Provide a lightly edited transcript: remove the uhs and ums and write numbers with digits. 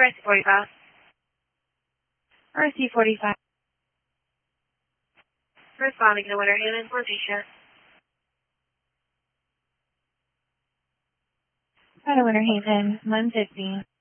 RC45. RC45. Responding to Winter Haven for patient. Out of Winter Haven, 150.